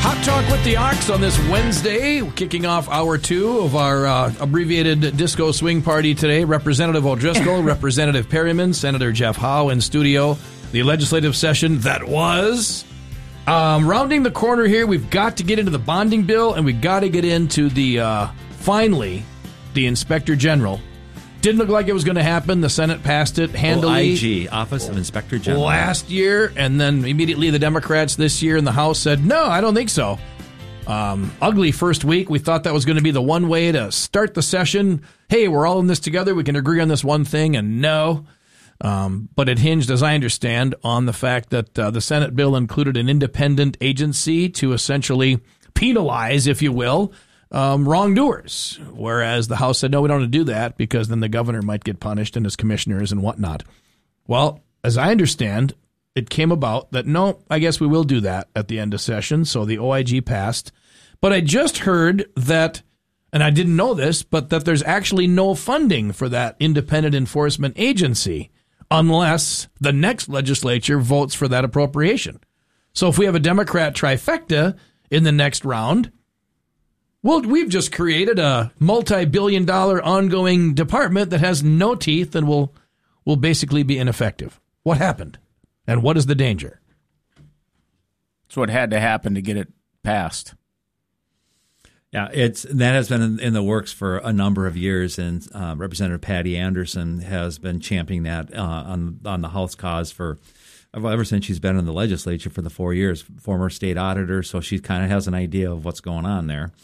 Hot Talk with the Ox on this Wednesday, kicking off hour 2 of our abbreviated disco swing party today. Representative O'Driscoll, Representative Perryman, Senator Jeff Howe in studio. The legislative session that was. Rounding the corner here, we've got to get into the bonding bill, and we've got to get into finally, the Inspector General. Didn't look like it was going to happen. The Senate passed it handily. OIG, Office of Inspector General. Last year, and then immediately the Democrats this year in the House said, no, I don't think so. Ugly first week. We thought that was going to be the one way to start the session. Hey, we're all in this together. We can agree on this one thing, and no. But it hinged, as I understand, on the fact that the Senate bill included an independent agency to essentially penalize, if you will, wrongdoers, whereas the House said, no, we don't want to do that because then the governor might get punished and his commissioners and whatnot. Well, as I understand, it came about that, no, I guess we will do that at the end of session, so the OIG passed. But I just heard that, and I didn't know this, but that there's actually no funding for that independent enforcement agency unless the next legislature votes for that appropriation. So if we have a Democrat trifecta in the next round, well, we've just created a multi-billion-dollar ongoing department that has no teeth and will basically be ineffective. What happened? And what is the danger? It's what had to happen to get it passed. Yeah, that has been in the works for a number of years, and Representative Patty Anderson has been championing that on the House cause ever since she's been in the legislature for the 4 years. Former state auditor, so she kind of has an idea of what's going on there.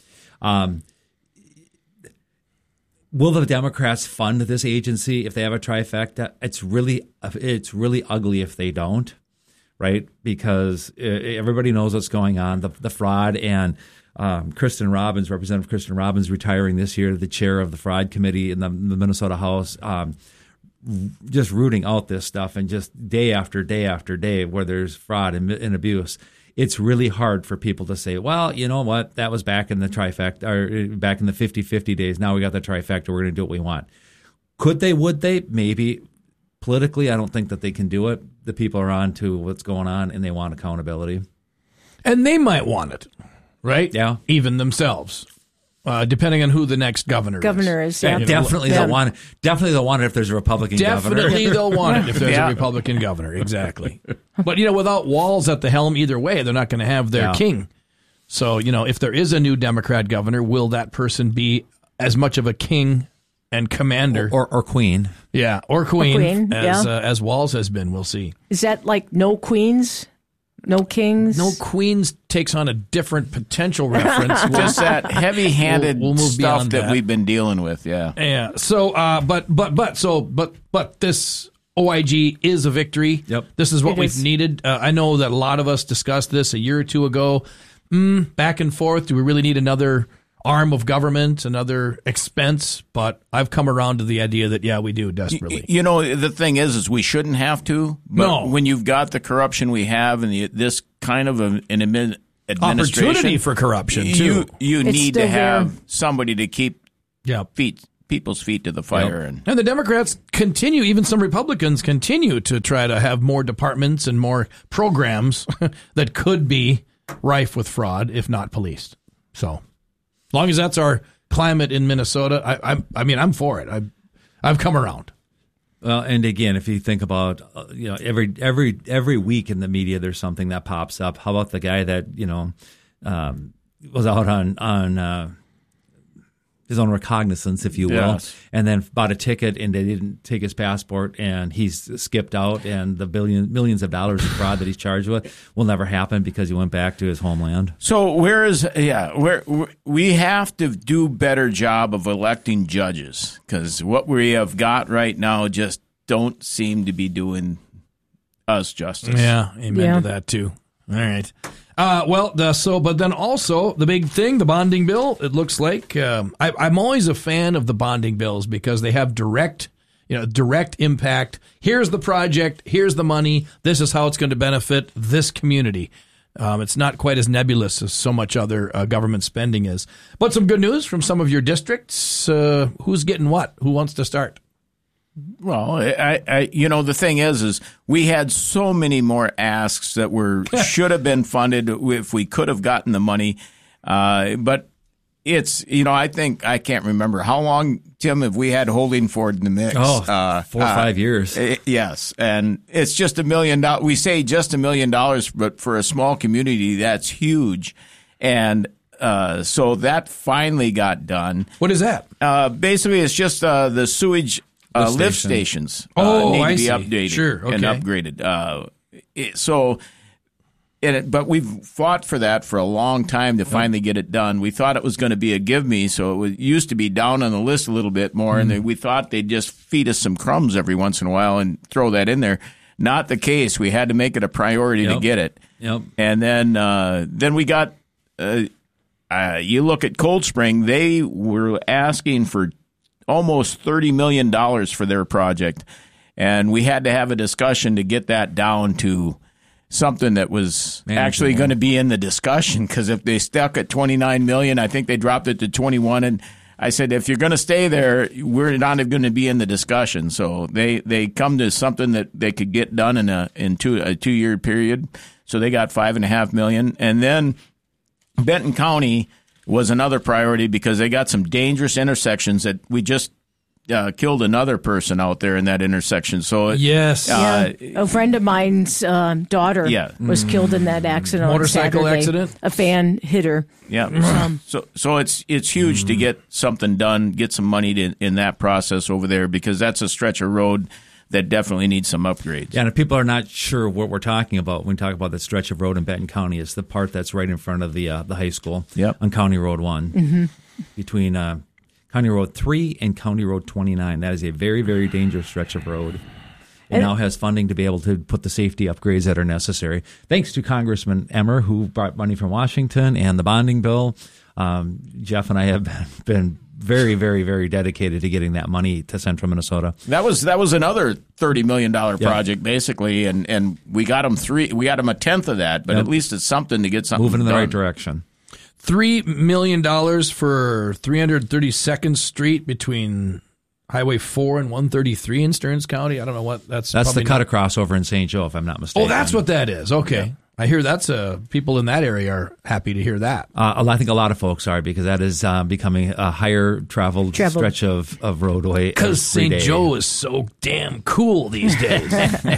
Will the Democrats fund this agency if they have a trifecta? It's really ugly if they don't, right? Because everybody knows what's going on. The fraud, and Kristen Robbins, Representative Kristen Robbins, retiring this year, the chair of the fraud committee in the Minnesota House, just rooting out this stuff, and just day after day after day where there's fraud and abuse. It's really hard for people to say, well, you know what, that was back in the trifecta, or back in the 50-50 days. Now we got the trifecta. We're going to do what we want. Could they? Would they? Maybe. Politically, I don't think that they can do it. The people are on to what's going on, and they want accountability. And they might want it, right? Yeah. Even themselves, depending on who the next governor is. Yeah. Definitely they'll want it. Definitely they'll want it if there's a Republican governor. Definitely they'll want it if there's a Republican governor. Exactly. But, without Walz at the helm either way, they're not going to have their king. So, if there is a new Democrat governor, will that person be as much of a king and commander? Or queen. Yeah, or queen as Walz has been. We'll see. Is that like no queens? No kings? No queens takes on a different potential reference. Just that heavy-handed we'll move stuff that that we've been dealing with, yeah. Yeah. So, but this OIG is a victory. Yep. This is what we've needed. I know that a lot of us discussed this a year or two ago. Back and forth. Do we really need another arm of government, another expense? But I've come around to the idea that, yeah, we do desperately. The thing is we shouldn't have to. But when you've got the corruption we have and this kind of an administration. Opportunity for corruption, too. You need to have somebody to keep people's feet to the fire. Yep. And the Democrats continue, even some Republicans continue to try to have more departments and more programs that could be rife with fraud, if not policed. So, as long as that's our climate in Minnesota, I'm for it. I've come around. Well, and again, if you think about every week in the media, there's something that pops up. How about the guy that was out on his own recognizance, if you will, and then bought a ticket and they didn't take his passport and he's skipped out, and the millions of dollars of fraud that he's charged with will never happen because he went back to his homeland. So we have to do better job of electing judges, because what we have got right now just don't seem to be doing us justice. Yeah, amen to that too. All right. But then also the big thing, the bonding bill, it looks like, I'm always a fan of the bonding bills because they have direct impact. Here's the project. Here's the money. This is how it's going to benefit this community. It's not quite as nebulous as so much other government spending is. But some good news from some of your districts. Who's getting what? Who wants to start? Well, the thing is we had so many more asks that should have been funded if we could have gotten the money. But it's, I think, I can't remember how long, Tim, have we had Holding Ford in the mix? 4 or 5 years. Yes. And it's just $1 million. We say just $1 million, but for a small community, that's huge. And so that finally got done. What is that? Basically, it's just the sewage lift stations need to be updated and upgraded. But we've fought for that for a long time to finally get it done. We thought it was going to be a give me, so it used to be down on the list a little bit more, and we thought they'd just feed us some crumbs every once in a while and throw that in there. Not the case. We had to make it a priority to get it. Yep. And then we got. You look at Cold Spring; they were asking for almost $30 million for their project, and we had to have a discussion to get that down to something that was actually going to be in the discussion. Because if they stuck at $29 million, I think they dropped it to 21. And I said, if you're going to stay there, we're not going to be in the discussion. So they come to something that they could get done in a 2-year period. So they got $5.5 million, and then Benton County was another priority because they got some dangerous intersections that we just killed another person out there in that intersection. So a friend of mine's daughter was killed in that accident. Motorcycle accident. A fan hit her. Yeah. So it's huge to get something done, get some money in that process over there, because that's a stretch of road that definitely needs some upgrades. Yeah, and if people are not sure what we're talking about when we talk about the stretch of road in Benton County, it's the part that's right in front of the high school on County Road 1, between County Road 3 and County Road 29. That is a very, very dangerous stretch of road. It now has funding to be able to put the safety upgrades that are necessary. Thanks to Congressman Emmer, who brought money from Washington, and the bonding bill. Jeff and I have been very, very, very dedicated to getting that money to Central Minnesota. That was another $30 million project, basically, and we got them a tenth of that, but at least it's something to get something moving in the done. right direction. $3 million for 332nd Street between Highway 4 and 133 in Stearns County. I don't know what that's. That's the cut across over in St. Joe, if I'm not mistaken. Oh, that's what that is. Okay. Yeah. I hear that's people in that area are happy to hear that. I think a lot of folks are, because that is becoming a higher traveled stretch of roadway. Because St. Joe is so damn cool these days,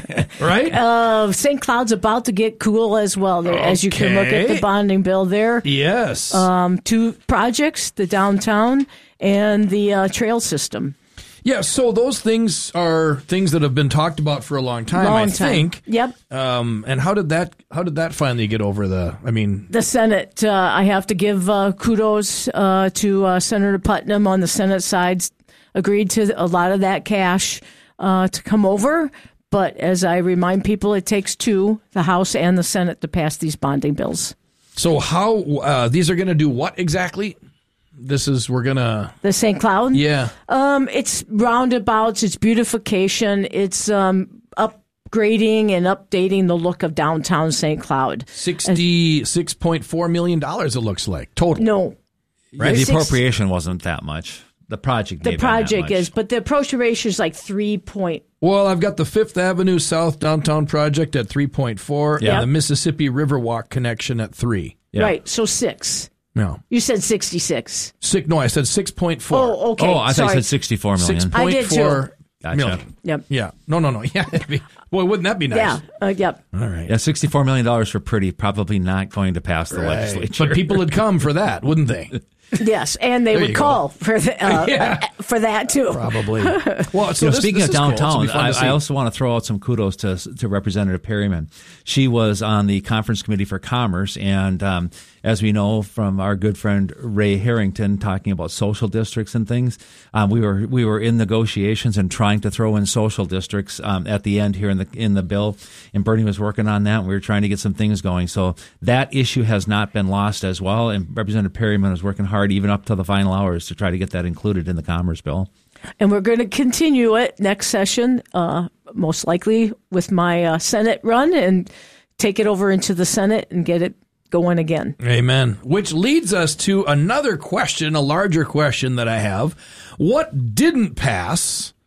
right? St. Cloud's about to get cool as well. As you can look at the bonding bill there. Yes. 2 projects: the downtown and the trail system. Yeah, so those things are things that have been talked about for a long time, I think. Yep. And how did that finally get over the Senate? I have to give kudos to Senator Putnam on the Senate side. Agreed to a lot of that cash to come over. But as I remind people, it takes 2, the House and the Senate, to pass these bonding bills. So how these are going to do what exactly? The St. Cloud? Yeah. It's roundabouts, it's beautification, it's upgrading and updating the look of downtown St. Cloud. $66.4 million, it looks like, total. No. Right? The appropriation wasn't that much. The project is, but the appropriation is like 3 Well, I've got the Fifth Avenue South Downtown project at 3.4 and the Mississippi Riverwalk connection at 3. Yeah. Right, so 6. No. You said 66. No, I said 6.4. Oh, okay. Oh, I thought you said 64 million. 6.4 I did too. million. Yep. Yeah. No. Yeah. Boy, wouldn't that be nice? Yeah. Yep. All right. Yeah, $64 million for pretty, probably not going to pass the legislature. But people would come for that, wouldn't they? Yes, and they would call for that too. Probably. Well, so speaking of downtown, cool. I also want to throw out some kudos to Representative Perryman. She was on the Conference Committee for Commerce, and as we know from our good friend Ray Harrington talking about social districts and things, we were in negotiations and trying to throw in social districts at the end here in the bill, and Bernie was working on that, and we were trying to get some things going. So that issue has not been lost as well, and Representative Perryman was working hard even up to the final hours to try to get that included in the Commerce bill. And we're going to continue it next session, most likely with my Senate run, and take it over into the Senate and get it going again. Amen. Which leads us to another question, a larger question that I have. What didn't pass,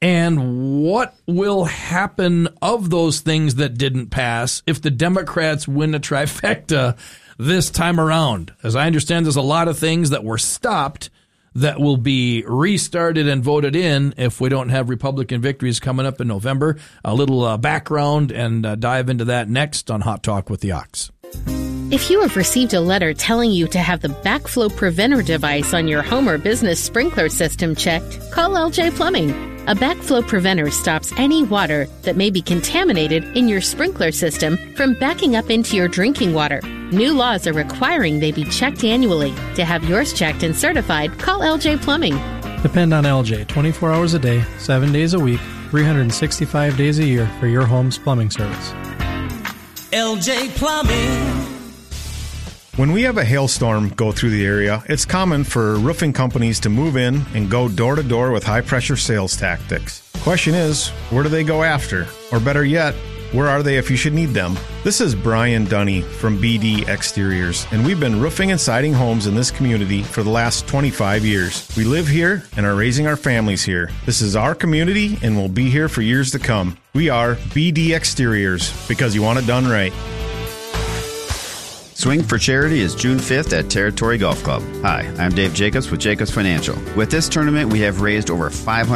And what will happen of those things that didn't pass if the Democrats win a trifecta this time around? As I understand, there's a lot of things that were stopped that will be restarted and voted in if we don't have Republican victories coming up in November. A little background and dive into that next on Hot Talk with the Ox. If you have received a letter telling you to have the backflow preventer device on your home or business sprinkler system checked, call LJ Plumbing. A backflow preventer stops any water that may be contaminated in your sprinkler system from backing up into your drinking water. New laws are requiring they be checked annually. To have yours checked and certified, call LJ Plumbing. Depend on LJ 24 hours a day, 7 days a week, 365 days a year for your home's plumbing service. LJ Plumbing. When we have a hailstorm go through the area, it's common for roofing companies to move in and go door to door with high-pressure sales tactics. Question is, where do they go after? Or better yet, where are they if you should need them? This is Brian Dunny from BD Exteriors, and we've been roofing and siding homes in this community for the last 25 years. We live here and are raising our families here. This is our community and will be here for years to come. We are BD Exteriors, because you want it done right. Swing for Charity is June 5th at Territory Golf Club. Hi, I'm Dave Jacobs with Jacobs Financial. With this tournament, we have raised over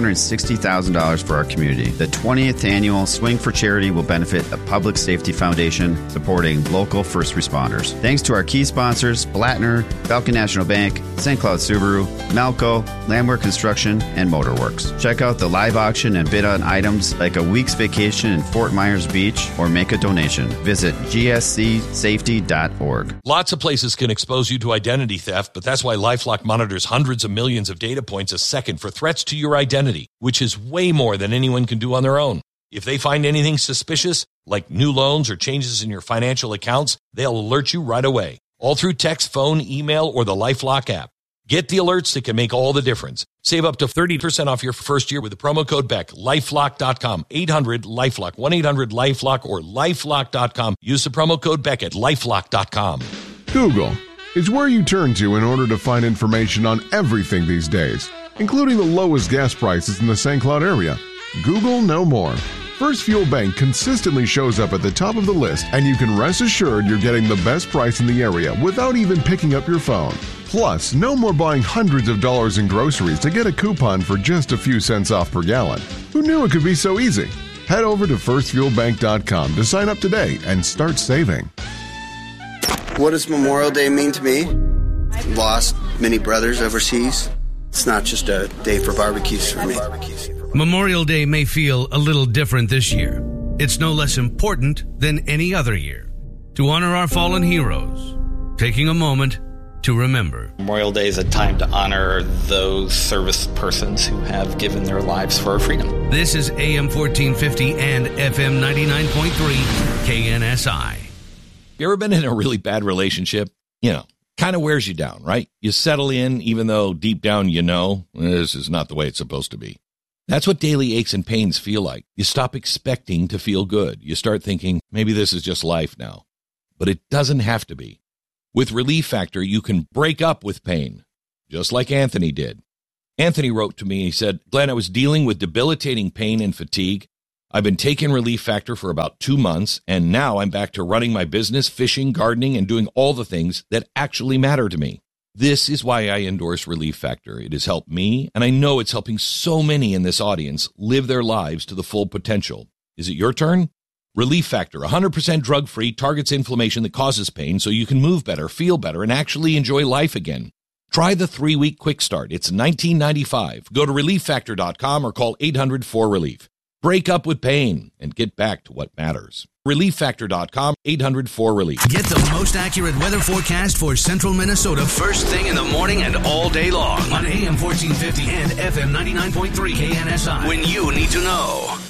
$560,000 for our community. The 20th annual Swing for Charity will benefit the Public Safety Foundation, supporting local first responders. Thanks to our key sponsors, Blattner, Falcon National Bank, St. Cloud Subaru, Malco, Landwehr Construction, and Motorworks. Check out the live auction and bid on items like a week's vacation in Fort Myers Beach or make a donation. Visit gscsafety.org. Lots of places can expose you to identity theft, but that's why LifeLock monitors hundreds of millions of data points a second for threats to your identity, which is way more than anyone can do on their own. If they find anything suspicious, like new loans or changes in your financial accounts, they'll alert you right away, all through text, phone, email, or the LifeLock app. Get the alerts that can make all the difference. Save up to 30% off your first year with the promo code BECK. LifeLock.com. 800-LifeLock. 1-800-LifeLock or LifeLock.com. Use the promo code BECK at LifeLock.com. Google is where you turn to in order to find information on everything these days, including the lowest gas prices in the St. Cloud area. Google no more. First Fuel Bank consistently shows up at the top of the list, and you can rest assured you're getting the best price in the area without even picking up your phone. Plus, no more buying hundreds of dollars in groceries to get a coupon for just a few cents off per gallon. Who knew it could be so easy? Head over to firstfuelbank.com to sign up today and start saving. What does Memorial Day mean to me? Lost many brothers overseas. It's not just a day for barbecues for me. Memorial Day may feel a little different this year. It's no less important than any other year. To honor our fallen heroes, taking a moment to remember. Memorial Day is a time to honor those service persons who have given their lives for our freedom. This is AM 1450 and FM 99.3 KNSI. You ever been in a really bad relationship? You know, kind of wears you down, right? You settle in even though deep down you know this is not the way it's supposed to be. That's what daily aches and pains feel like. You stop expecting to feel good. You start thinking, maybe this is just life now. But it doesn't have to be. With Relief Factor, you can break up with pain, just like Anthony did. Anthony wrote to me, he said, Glenn, I was dealing with debilitating pain and fatigue. I've been taking Relief Factor for about 2 months, and now I'm back to running my business, fishing, gardening, and doing all the things that actually matter to me. This is why I endorse Relief Factor. It has helped me, and I know it's helping so many in this audience live their lives to the full potential. Is it your turn? Relief Factor, 100% drug-free, targets inflammation that causes pain so you can move better, feel better, and actually enjoy life again. Try the 3-week quick start. It's $19.95. Go to ReliefFactor.com or call 800-4RELIEF. Break up with pain and get back to what matters. ReliefFactor.com, 800-4RELIEF. Get the most accurate weather forecast for central Minnesota first thing in the morning and all day long on AM 1450 and FM 99.3 KNSI when you need to know.